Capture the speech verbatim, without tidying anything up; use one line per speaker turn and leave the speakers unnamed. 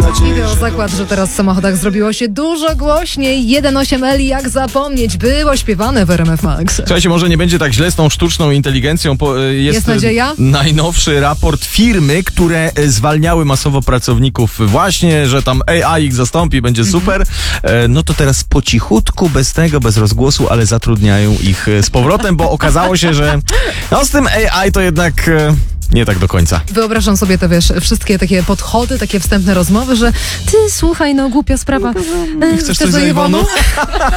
Idę o zakład, że teraz w samochodach zrobiło się dużo głośniej. jeden osiem L, jak zapomnieć, było śpiewane w R M F Max.
Słuchajcie, może nie będzie tak źle z tą sztuczną inteligencją. Jest,
Jest nadzieja?
Najnowszy raport firmy, które zwalniały masowo pracowników. Właśnie, że tam A I ich zastąpi, będzie super. No to teraz po cichutku, bez tego, bez rozgłosu, ale zatrudniają ich z powrotem, bo okazało się, że no z tym A I to jednak nie tak do końca.
Wyobrażam sobie te, wiesz, wszystkie takie podchody, takie wstępne rozmowy, że ty, słuchaj, no głupia sprawa.
Chcesz coś za Iwonu?